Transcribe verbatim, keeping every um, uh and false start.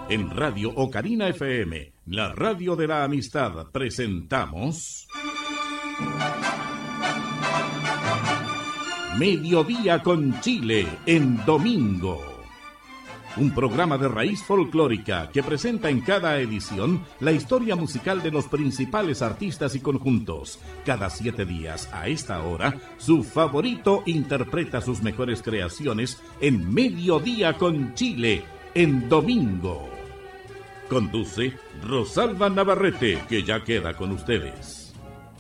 En Radio Ocarina F M, la radio de la amistad, presentamos... Mediodía con Chile en domingo. Un programa de raíz folclórica que presenta en cada edición la historia musical de los principales artistas y conjuntos. Cada siete días, a esta hora, su favorito interpreta sus mejores creaciones en Mediodía con Chile en domingo. Conduce Rosalba Navarrete, que ya queda con ustedes.